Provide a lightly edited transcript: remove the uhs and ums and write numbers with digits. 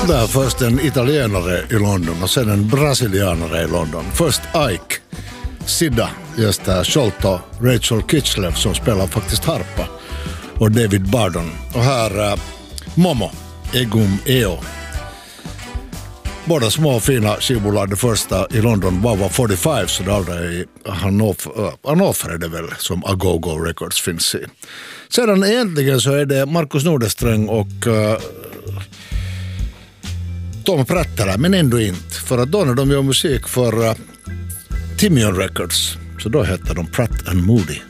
Där först en italienare i London och sen en brasilianare i London. Först Ike, Sida, just där, Sholto, Rachel Kitchlev som spelar faktiskt harpa och David Bardon. Och här Momo, Egum Eo. Båda små fina skivbolag, det första i London var 45, så det andra i Hannover är det väl som Agogo Records finns i. Sedan egentligen så är det Markus Nordesträng och Tom Prattala, men ändå inte. För att då när de gör musik för Timion Records, så då heter de Pratt & Moody.